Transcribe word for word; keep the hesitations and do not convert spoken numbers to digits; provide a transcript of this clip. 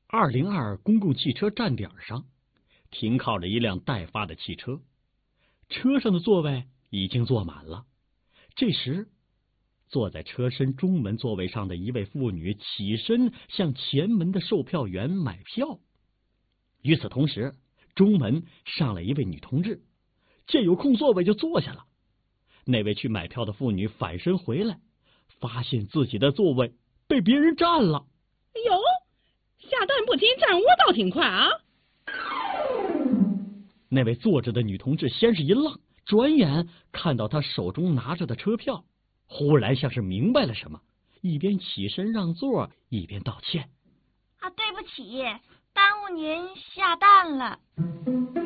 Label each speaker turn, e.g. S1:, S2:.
S1: 二零二公共汽车站点上，停靠着一辆待发的汽车，车上的座位已经坐满了。这时，坐在车身中门座位上的一位妇女起身向前门的售票员买票。与此同时，中门上来一位女同志，见有空座位就坐下了。那位去买票的妇女反身回来，发现自己的座位被别人占了。
S2: 哎呦，下蛋不停占窝倒挺快啊！
S1: 那位坐着的女同志先是一愣，转眼看到她手中拿着的车票，忽然像是明白了什么，一边起身让座，一边道歉：
S3: 啊，对不起，耽误您下蛋了。